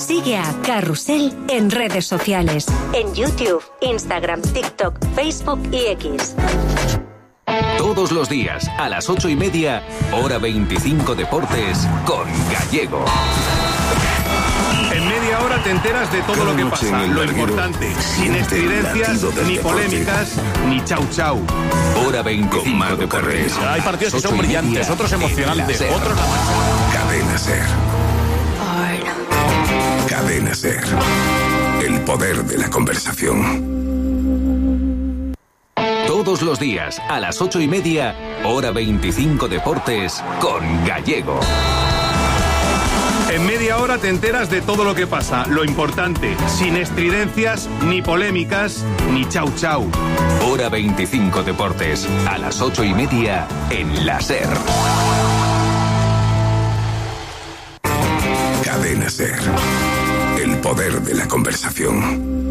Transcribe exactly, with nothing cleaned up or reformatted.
Sigue a Carrusel en redes sociales. En YouTube, Instagram, TikTok, Facebook y X. Todos los días, a las ocho y media, hora veinticinco Deportes, con Gallego. En media hora te enteras de todo lo que pasa, lo importante, sin estridencias, ni polémicas, ni chau chau. Hora veinticinco Deportes. Hay partidos que son brillantes, otros emocionantes, otros la mancha. Cadena Ser. Cadena Ser. El poder de la conversación. Todos los días, a las ocho y media, hora veinticinco Deportes, con Gallego. En media hora te enteras de todo lo que pasa, lo importante, sin estridencias, ni polémicas, ni chau chau. Hora veinticinco Deportes, a las ocho y media, en la Ser. Cadena Ser. El poder de la conversación.